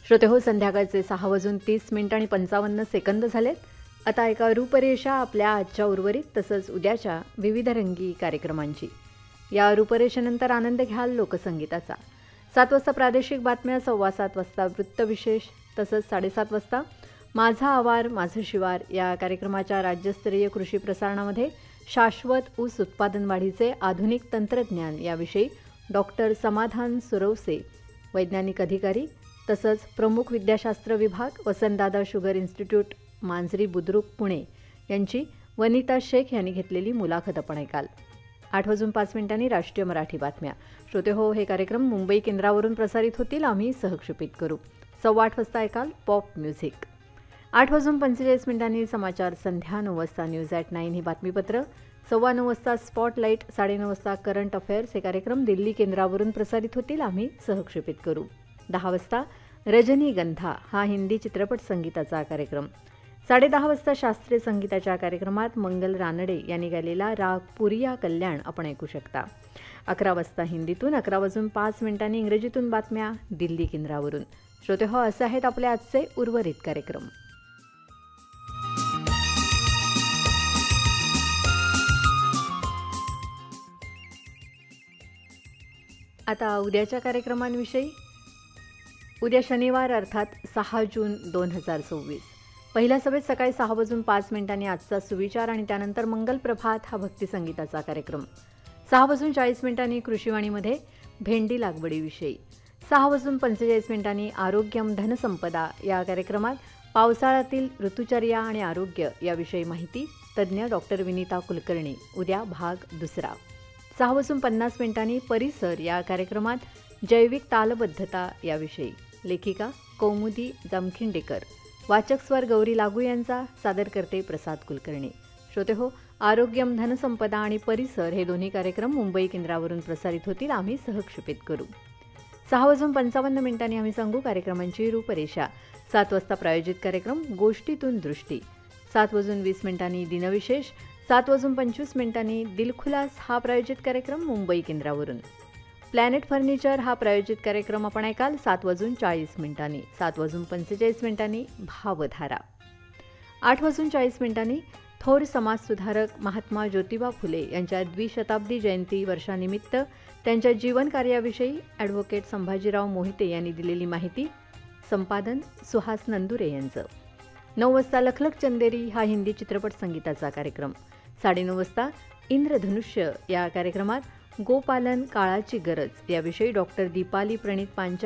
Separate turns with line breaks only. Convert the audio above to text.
श्रोतेहो, संध्याकाळचे 6:30 झालेत. आता ऐका रूपरेषा आपल्या आजच्या उर्वरित तसंच उद्याच्या विविध रंगी कार्यक्रमांची. या रूपरेषेनंतर आनंद घ्याल लोकसंगीताचा. 7 वाजता प्रादेशिक बातम्या, 7:15 वाजता वृत्तविशेष, तसंच 7:30 वाजता माझा आवार माझं शिवार या कार्यक्रमाच्या राज्यस्तरीय कृषी प्रसारणामध्ये शाश्वत ऊस उत्पादन वाढीचे आधुनिक तंत्रज्ञान याविषयी डॉक्टर समाधान सुरवसे, वैज्ञानिक अधिकारी तसंच प्रमुख विद्याशास्त्र विभाग, वसंतदादा शुगर इन्स्टिट्यूट, मांजरी बुद्रुक, पुणे यांची वनिता शेख यांनी घेतलेली मुलाखत आपण ऐकाल. 8:05 राष्ट्रीय मराठी बातम्या. श्रोतेहो, हे कार्यक्रम मुंबई केंद्रावरून प्रसारित होतील. आम्ही सहक्षेपित करू. 8:15 वाजता ऐकाल पॉप म्युझिक. 8:45 समाचार संध्या. 9 वाजता न्यूज ॲट 9 ही बातमीपत्र. 9:15 वाजता स्पॉटलाईट. 9:30 वाजता करंट अफेअर्स हे कार्यक्रम दिल्ली केंद्रावरून प्रसारित होतील. आम्ही सहक्षेपित करू. 10 वाजता रजनीगंधा हा हिंदी चित्रपट संगीताचा कार्यक्रम. 10:30 वाजता शास्त्रीय संगीताच्या कार्यक्रमात मंगल रानडे यांनी गायलेला राग पुरिया कल्याण आपण ऐकू शकता. 11 वाजता हिंदीतून, 11:05 इंग्रजीतून बातम्या दिल्ली केंद्रावरून. श्रोते हो, असे आहेत आपले आजचे उर्वरित कार्यक्रम. आता उद्याच्या कार्यक्रमांविषयी. उद्या शनिवार अर्थात 6 जून 2024. पहिल्या सभेत सकाळी 6:05 आजचा सुविचार आणि त्यानंतर मंगल प्रभात हा भक्तिसंगीताचा कार्यक्रम. 6:40 कृषीवाणीमध्ये भेंडी लागवडीविषयी. 6:45 आरोग्यम धनसंपदा या कार्यक्रमात पावसाळ्यातील ऋतुचर्या आणि आरोग्य याविषयी माहिती, तज्ज्ञ डॉक्टर विनीता कुलकर्णी. उद्या भाग दुसरा. 6:50 परिसर या कार्यक्रमात जैविक तालबद्धता याविषयी. लेखिका कौमुदी जामखिंडेकर. वाचक स्वर गौरी लागू यांचा. सादर करते प्रसाद कुलकर्णी. श्रोते हो, आरोग्यम धनसंपदा आणि परिसर हे दोन्ही कार्यक्रम मुंबई केंद्रावरून प्रसारित होतील. आम्ही सहक्षेपित करू. 6:55 आम्ही सांगू कार्यक्रमांची रूपरेषा. 7 वाजता प्रायोजित कार्यक्रम गोष्टीतून दृष्टी. 7:20 दिनविशेष. 7:25 दिलखुलास हा प्रायोजित कार्यक्रम मुंबई केंद्रावरून. प्लॅनेट फर्निचर हा प्रायोजित कार्यक्रम आपण ऐकाल 7:40. 7:45 भावधारा. 8:40 थोर समाजसुधारक महात्मा ज्योतिबा फुले यांच्या द्विशताब्दी जयंती वर्षानिमित्त त्यांच्या जीवन कार्याविषयी ॲडव्होकेट संभाजीराव मोहिते यांनी दिलेली माहिती. संपादन सुहास नंदुरे यांचं. 9 वाजता लखलख चंदेरी हा हिंदी चित्रपट संगीताचा कार्यक्रम. 9:30 वाजता इंद्रधनुष्य या कार्यक्रमात गोपालन काळाची गरज याविषयी डॉक्टर दीपाली प्रणित पांचा